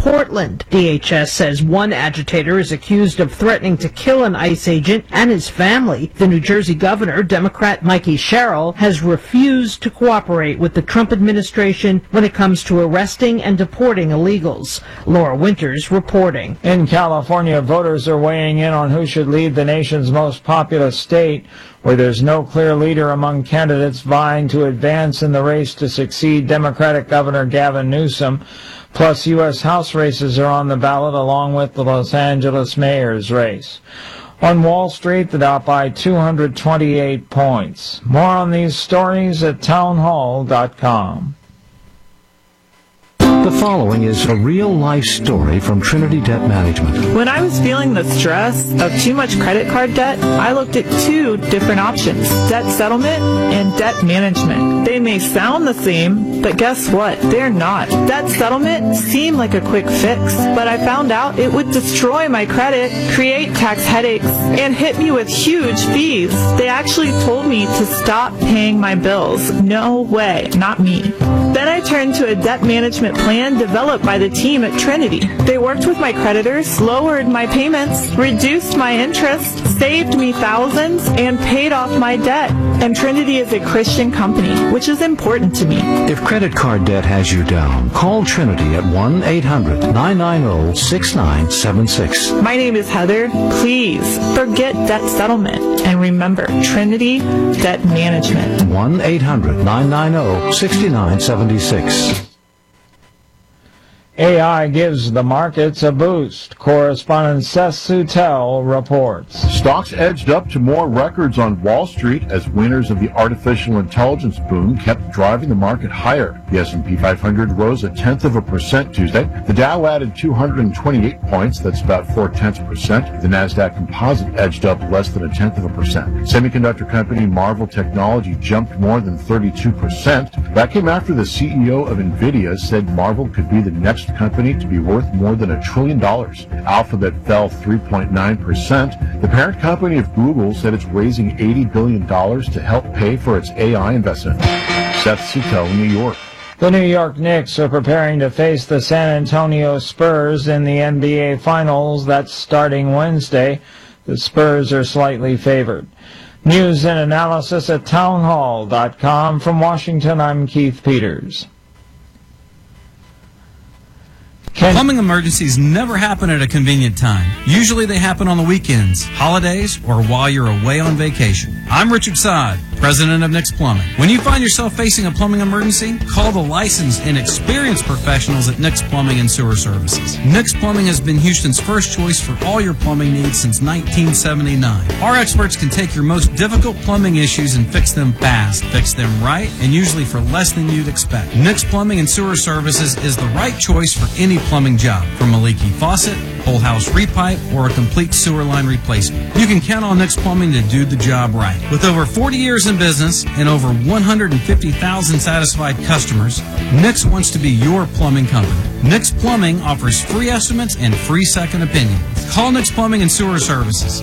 Portland. DHS says one agitator is accused of threatening to kill an ICE agent and his family. The New Jersey governor, Democrat Mikey Sherrill, has refused to cooperate with the Trump administration when it comes to arresting and deporting illegals. Laura Winters reporting. In California, voters are weighing in on who should lead the nation's most populous state, where there's no clear leader among candidates vying to advance in the race to succeed Democratic Governor Gavin Newsom. Plus, U.S. House races are on the ballot along with the Los Angeles mayor's race. On Wall Street, the Dow by 228 points. More on these stories at townhall.com. The following is a real-life story from Trinity Debt Management. When I was feeling the stress of too much credit card debt, I looked at two different options: debt settlement and debt management. They may sound the same, but guess what? They're not. Debt settlement seemed like a quick fix, but I found out it would destroy my credit, create tax headaches, and hit me with huge fees. They actually told me to stop paying my bills. No way, not me. Then I turned to a debt management plan developed by the team at Trinity. They worked with my creditors, lowered my payments, reduced my interest, saved me thousands, and paid off my debt. And Trinity is a Christian company, which is important to me. If credit card debt has you down, call Trinity at 1-800-990-6976. My name is Heather. Please forget debt settlement and remember Trinity Debt Management. 1-800-990-6976. AI gives the markets a boost. Correspondent Seth Sutel reports. Stocks edged up to more records on Wall Street as winners of the artificial intelligence boom kept driving the market higher. The S&P 500 rose 0.1% Tuesday. The Dow added 228 points, that's about 0.4%. The Nasdaq Composite edged up less than 0.1%. Semiconductor company Marvell Technology jumped more than 32%. That came after the CEO of NVIDIA said Marvell could be the next company to be worth more than $1 trillion. Alphabet fell 3.9%. The parent company of Google said it's raising $80 billion to help pay for its AI investment. Seth Sutel, New York. The New York Knicks are preparing to face the San Antonio Spurs in the NBA Finals. That's starting Wednesday. The Spurs are slightly favored. News and analysis at townhall.com. From Washington, I'm Keith Peters. Plumbing emergencies never happen at a convenient time. Usually they happen on the weekends, holidays, or while you're away on vacation. I'm Richard Sod, president of Nick's Plumbing. When you find yourself facing a plumbing emergency, call the licensed and experienced professionals at Nick's Plumbing and Sewer Services. Nick's Plumbing has been Houston's first choice for all your plumbing needs since 1979. Our experts can take your most difficult plumbing issues and fix them fast, fix them right, and usually for less than you'd expect. Nick's Plumbing and Sewer Services is the right choice for any plumbing job, from a leaky faucet, whole house repipe, or a complete sewer line replacement. You can count on Nick's Plumbing to do the job right. With over 40 years in business and over 150,000 satisfied customers, Nick's wants to be your plumbing company. Nick's Plumbing offers free estimates and free second opinions. Call Nick's Plumbing and Sewer Services,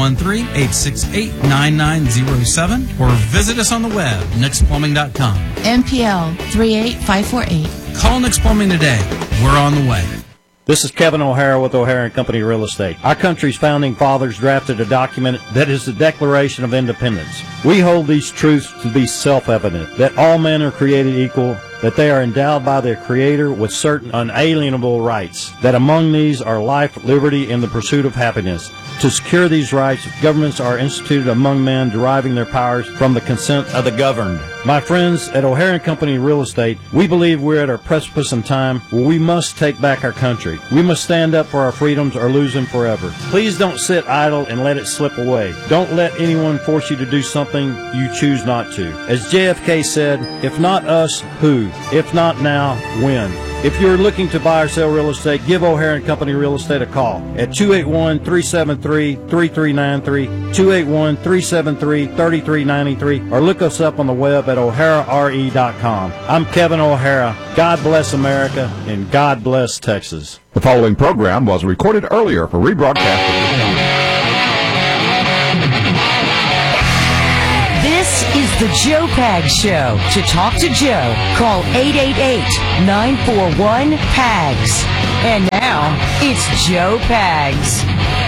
713-868-9907, or visit us on the web, nicksplumbing.com. MPL 38548. Call Nick's Plumbing today. We're on the way. This is Kevin O'Hara with O'Hara & Company Real Estate. Our country's founding fathers drafted a document that is the Declaration of Independence. We hold these truths to be self-evident, that all men are created equal, that they are endowed by their Creator with certain unalienable rights, that among these are life, liberty, and the pursuit of happiness. To secure these rights, governments are instituted among men, deriving their powers from the consent of the governed. My friends at O'Hara & Company Real Estate, we believe we're at our precipice in time where we must take back our country. We must stand up for our freedoms or lose them forever. Please don't sit idle and let it slip away. Don't let anyone force you to do something you choose not to. As JFK said, if not us, who? If not now, when? If you're looking to buy or sell real estate, give O'Hara & Company Real Estate a call at 281-373-3393, 281-373-3393, or look us up on the web at o'harare.com. I'm Kevin O'Hara. God bless America, and God bless Texas. The following program was recorded earlier for rebroadcast at this time. This is the Joe Pags Show. To talk to Joe, call 888-941-PAGS. And now, it's Joe Pags.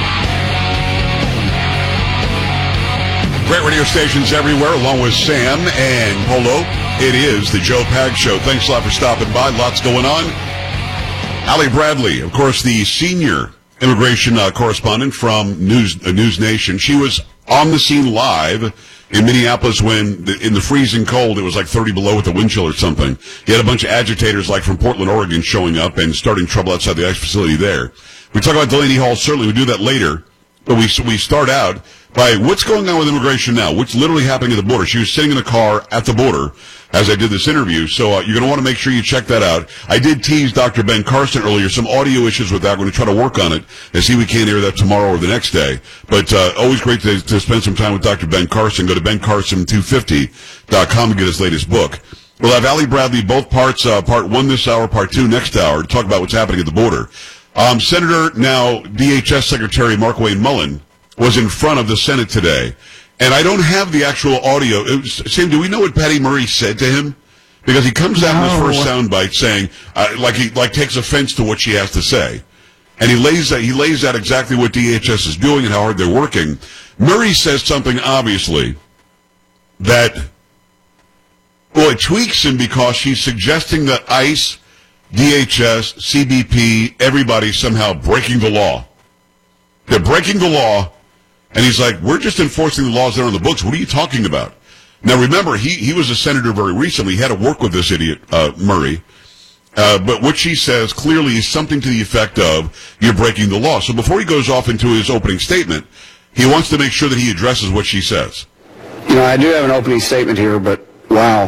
Great radio stations everywhere, along with Sam and Polo. It is the Joe Pags Show. Thanks a lot for stopping by. Lots going on. Allie Bradley, of course, the senior immigration correspondent from News Nation. She was on the scene live in Minneapolis when, in the freezing cold, it was like 30 below with a wind chill or something. You had a bunch of agitators like from Portland, Oregon showing up and starting trouble outside the ICE facility there. We talk about Delaney Hall, certainly. We do that later. But we start out by what's going on with immigration now, what's literally happening at the border. She was sitting in a car at the border as I did this interview, so you're going to want to make sure you check that out. I did tease Dr. Ben Carson earlier, some audio issues with that. We're going to try to work on it and see if we can air that tomorrow or the next day. But always great to spend some time with Dr. Ben Carson. Go to bencarson250.com and get his latest book. We'll have Allie Bradley, both parts, part one this hour, part two next hour, to talk about what's happening at the border. Senator, now DHS Secretary Markwayne Mullin, was in front of the Senate today. And I don't have the actual audio. Sam, do we know what Patty Murray said to him? Because he comes out in his first soundbite saying, he takes offense to what she has to say. And he lays out exactly what DHS is doing and how hard they're working. Murray says something, obviously, that, it tweaks him because she's suggesting that ICE, DHS, CBP, everybody somehow breaking the law. They're breaking the law, and he's like, we're just enforcing the laws that are on the books. What are you talking about? Now, remember, he was a senator very recently. He had to work with this idiot, Murray. But what she says clearly is something to the effect of, you're breaking the law. So before he goes off into his opening statement, he wants to make sure that he addresses what she says. I do have an opening statement here, but wow.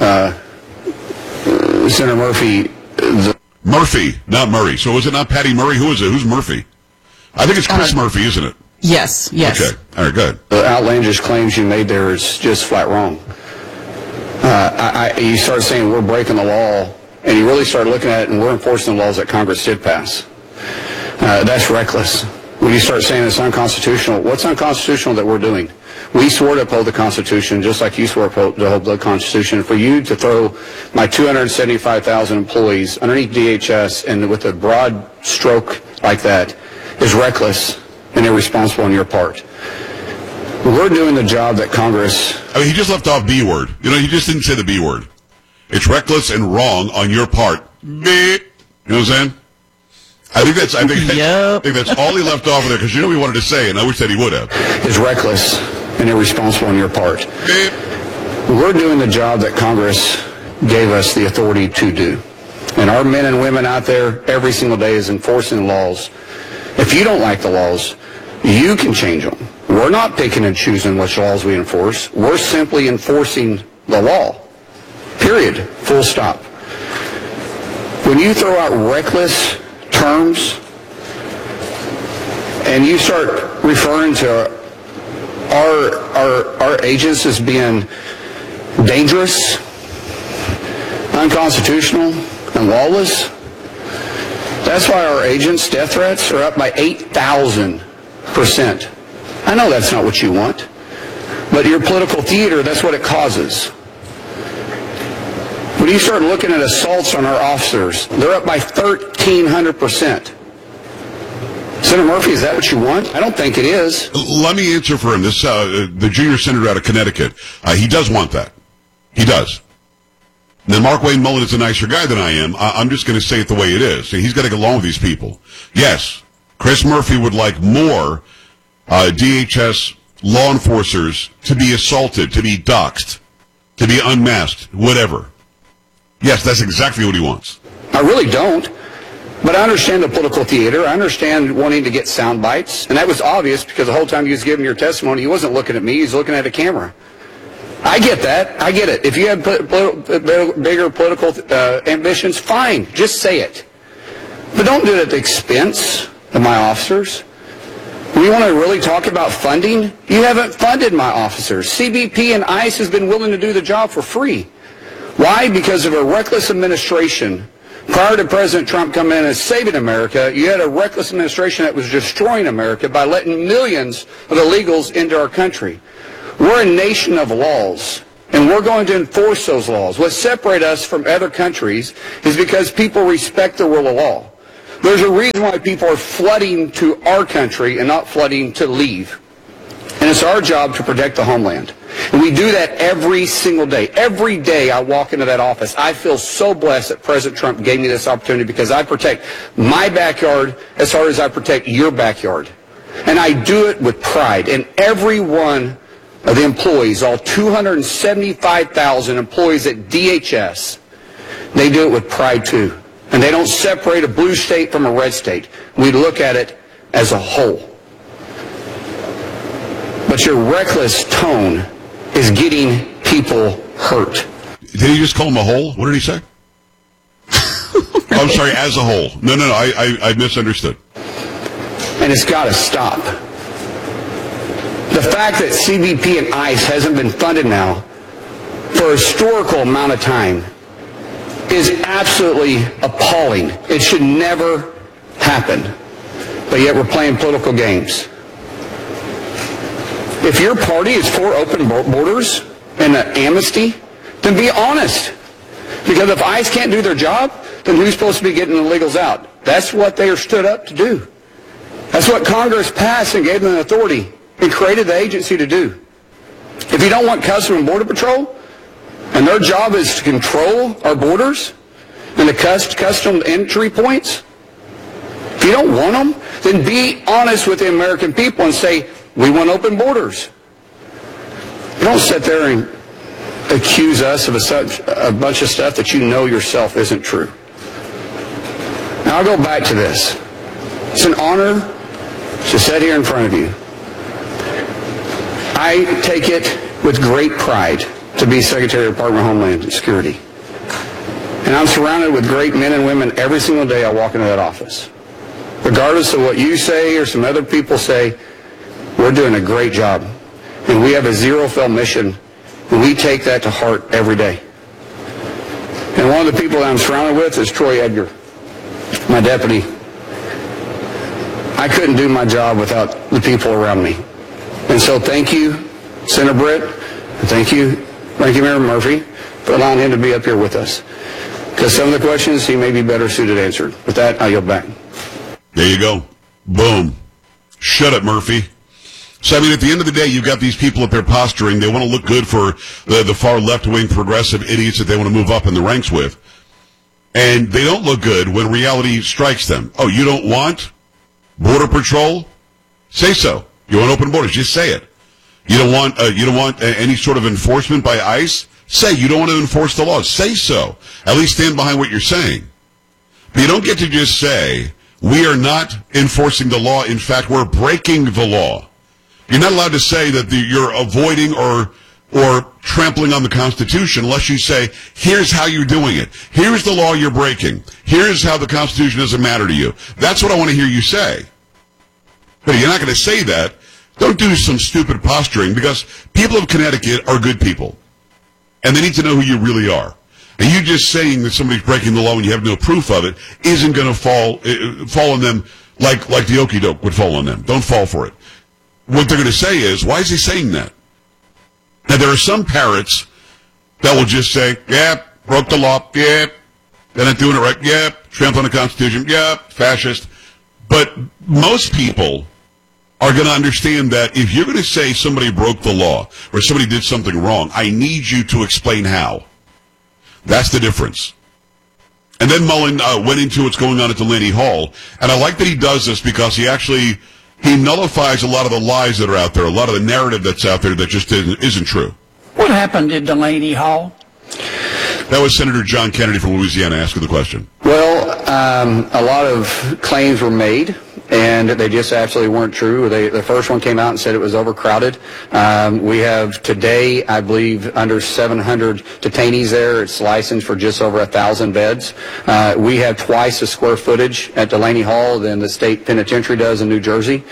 Senator Murphy... Murphy, not Murray. So is it not Patty Murray? Who is it? Who's Murphy? I think it's Chris Murphy, isn't it? Yes. Okay. All right, good. The outlandish claims you made there is just flat wrong. You start saying we're breaking the law, and you really start looking at it, and we're enforcing the laws that Congress did pass. That's reckless. When you start saying it's unconstitutional, what's unconstitutional that we're doing? We swore to uphold the Constitution just like you swore to uphold the Constitution. For you to throw my 275,000 employees underneath DHS and with a broad stroke like that is reckless and irresponsible on your part. We're doing the job that Congress... he just left off B word. He just didn't say the B word. It's reckless and wrong on your part. Beep. You know what I'm saying? I think that's all he left off of there, because we wanted to say, and I wish that he would have. Is reckless and irresponsible on your part. Beep. We're doing the job that Congress gave us the authority to do. And our men and women out there every single day is enforcing the laws. If you don't like the laws, you can change them. We're not picking and choosing which laws we enforce. We're simply enforcing the law. Period. Full stop. When you throw out reckless terms and you start referring to our agents as being dangerous, unconstitutional, and lawless, that's why our agents' death threats are up by 8,000%. I know that's not what you want, but your political theater, that's what it causes. When you start looking at assaults on our officers, they're up by 1,300%. Senator Murphy, is that what you want? I don't think it is. Let me answer for him. This the junior senator out of Connecticut, he does want that. He does. Now, Markwayne Mullin is a nicer guy than I am. I'm just going to say it the way it is. He's got to get along with these people. Yes, Chris Murphy would like more DHS law enforcers to be assaulted, to be doxxed, to be unmasked, whatever. Yes, that's exactly what he wants. I really don't. But I understand the political theater. I understand wanting to get sound bites. And that was obvious because the whole time he was giving your testimony, he wasn't looking at me. He was looking at a camera. I get that. I get it. If you have bigger political ambitions, fine. Just say it. But don't do it at the expense of my officers. We want to really talk about funding? You haven't funded my officers. CBP and ICE has been willing to do the job for free. Why? Because of a reckless administration. Prior to President Trump coming in and saving America, you had a reckless administration that was destroying America by letting millions of illegals into our country. We're a nation of laws, and we're going to enforce those laws. What separates us from other countries is because people respect the rule of law. There's a reason why people are flooding to our country and not flooding to leave. And it's our job to protect the homeland. And we do that every single day. Every day I walk into that office, I feel so blessed that President Trump gave me this opportunity because I protect my backyard as hard as I protect your backyard. And I do it with pride. And every one of the employees, all 275,000 employees at DHS, they do it with pride too. And they don't separate a blue state from a red state. We look at it as a whole. But your reckless tone is getting people hurt. Did he just call him a whole? What did he say? I'm sorry, as a whole. No, I misunderstood. And it's got to stop. The fact that CBP and ICE hasn't been funded now for a historical amount of time is absolutely appalling. It should never happen. But yet we're playing political games. If your party is for open borders and an amnesty, then be honest. Because if ICE can't do their job, then who's supposed to be getting the illegals out? That's what they are stood up to do. That's what Congress passed and gave them the authority and created the agency to do. If you don't want Customs and Border Patrol, and their job is to control our borders and the custom entry points, if you don't want them, then be honest with the American people and say, we want open borders. You don't sit there and accuse us of a bunch of stuff that you know yourself isn't true. Now I'll go back to this. It's an honor to sit here in front of you. I take it with great pride to be Secretary of the Department of Homeland Security. And I'm surrounded with great men and women every single day I walk into that office. Regardless of what you say or some other people say, we're doing a great job. And we have a zero-fail mission, and we take that to heart every day. And one of the people that I'm surrounded with is Troy Edgar, my deputy. I couldn't do my job without the people around me. And so thank you, Senator Britt, and thank you, Ranking Member Murphy, for allowing him to be up here with us. Because some of the questions he may be better suited to answer. With that, I yield back. There you go. Boom. Shut up, Murphy. So, I mean, at the end of the day, you've got these people up there posturing. They want to look good for the far left-wing progressive idiots that they want to move up in the ranks with. And they don't look good when reality strikes them. Oh, you don't want Border Patrol? Say so. You want open borders? Just say it. You don't want any sort of enforcement by ICE? Say you don't want to enforce the laws. Say so. At least stand behind what you're saying. But you don't get to just say, we are not enforcing the law. In fact, we're breaking the law. You're not allowed to say that you're avoiding or trampling on the Constitution unless you say, here's how you're doing it. Here's the law you're breaking. Here's how the Constitution doesn't matter to you. That's what I want to hear you say. But if you're not going to say that, don't do some stupid posturing, because people of Connecticut are good people. And they need to know who you really are. And you just saying that somebody's breaking the law when you have no proof of it isn't going to fall on them like the okie doke would fall on them. Don't fall for it. What they're going to say is, why is he saying that? Now, there are some parrots that will just say, yeah, broke the law, yeah, they're not doing it right, yeah, trample on the Constitution, yeah, fascist. But most people are going to understand that if you're going to say somebody broke the law or somebody did something wrong, I need you to explain how. That's the difference. And then Mullen went into what's going on at Delaney Hall, and I like that he does this because he nullifies a lot of the lies that are out there, a lot of the narrative that's out there that just isn't true. What happened at Delaney Hall? That was Senator John Kennedy from Louisiana asking the question. Well, a lot of claims were made, and they just absolutely weren't true. The first one came out and said it was overcrowded. We have today, I believe, under 700 detainees there. It's licensed for just over 1,000 beds. We have twice the square footage at Delaney Hall than the state penitentiary does in New Jersey.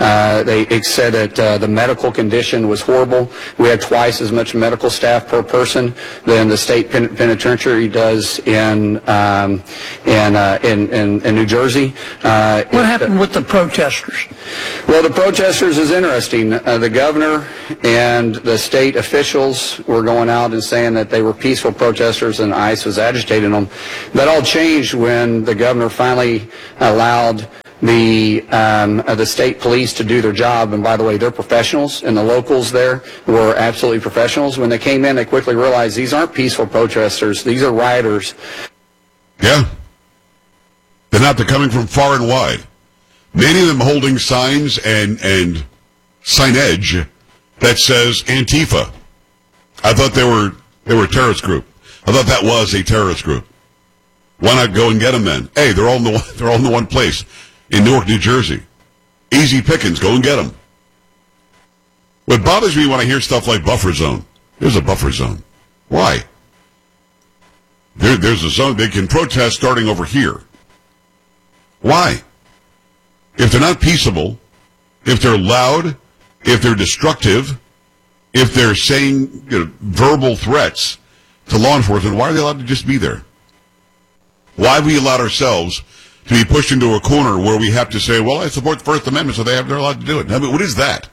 They said that the medical condition was horrible. We have twice as much medical staff per person than the state penitentiary does in New Jersey. What happened with with the protesters? Well, the protesters is interesting. The governor and the state officials were going out and saying that they were peaceful protesters and ICE was agitating them. That all changed when the governor finally allowed the state police to do their job. And by the way, they're professionals, and the locals there were absolutely professionals. When they came in, they quickly realized these aren't peaceful protesters. These are rioters. Yeah. They're not. They're coming from far and wide. Many of them holding signs and signage that says Antifa. I thought they were a terrorist group. I thought that was a terrorist group. Why not go and get them then? Hey, they're all in the one place in Newark, New Jersey. Easy pickings. Go and get them. What bothers me when I hear stuff like buffer zone. There's a buffer zone. Why? There's a zone. They can protest starting over here. Why? If they're not peaceable, if they're loud, if they're destructive, if they're saying verbal threats to law enforcement, why are they allowed to just be there? Why have we allowed ourselves to be pushed into a corner where we have to say, well, I support the First Amendment, so they're allowed to do it? I mean, what is that?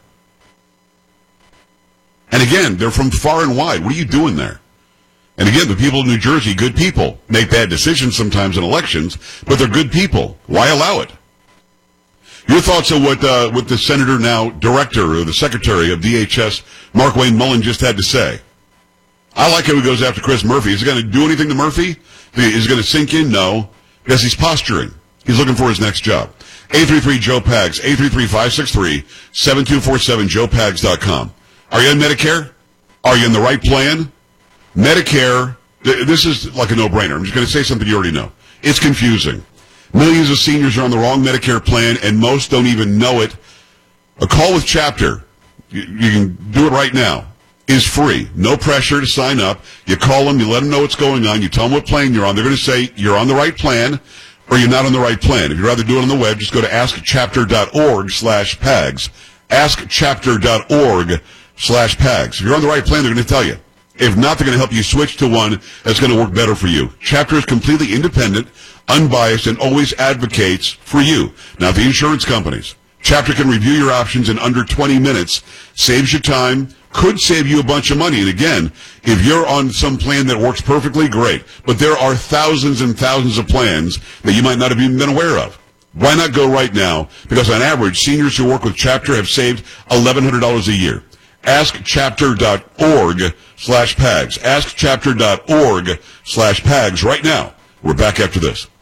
And again, they're from far and wide. What are you doing there? And again, the people of New Jersey, good people, make bad decisions sometimes in elections, but they're good people. Why allow it? Your thoughts on what the senator, now director or the secretary of DHS, Markwayne Mullin, just had to say? I like how he goes after Chris Murphy. Is he going to do anything to Murphy? Is he going to sink in? No, because he's posturing. He's looking for his next job. 833-JOE-PAGS, 833-563-7247, joepags.com. Are you on Medicare? Are you in the right plan? Medicare, this is like a no-brainer. I'm just going to say something you already know. It's confusing. Millions of seniors are on the wrong Medicare plan, and most don't even know it. A call with Chapter, you can do it right now, is free. No pressure to sign up. You call them, you let them know what's going on, you tell them what plan you're on. They're going to say you're on the right plan or you're not on the right plan. If you'd rather do it on the web, just go to askchapter.org/PAGS. Askchapter.org/PAGS. If you're on the right plan, they're going to tell you. If not, they're going to help you switch to one that's going to work better for you. Chapter is completely independent, unbiased, and always advocates for you, not the insurance companies. Chapter can review your options in under 20 minutes, saves you time, could save you a bunch of money. And again, if you're on some plan that works perfectly, great. But there are thousands and thousands of plans that you might not have even been aware of. Why not go right now? Because on average, seniors who work with Chapter have saved $1,100 a year. AskChapter.org/PAGS. AskChapter.org/PAGS right now. We're back after this.